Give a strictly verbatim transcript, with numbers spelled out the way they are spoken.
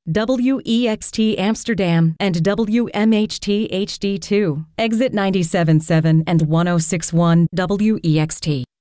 W E X T Amsterdam, and W M H T H D two. Exit ninety-seven point seven and one oh six point one W E X T.